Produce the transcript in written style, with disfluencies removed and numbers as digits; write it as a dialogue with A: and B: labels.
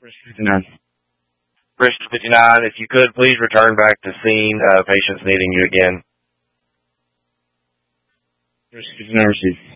A: Bridge 59.
B: Bridge 59, if you could, please return back to scene. Patients needing you again.
A: Bridge 59 received.